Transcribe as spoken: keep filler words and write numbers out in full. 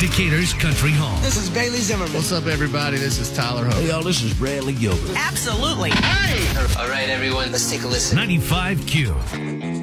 Decatur's Country Hall. This is Bailey Zimmerman. What's up, everybody? This is Tyler Hope. Hey, y'all, this is Bradley Gilbert. Absolutely. Hey! All right, everyone, let's take a listen. ninety-five Q.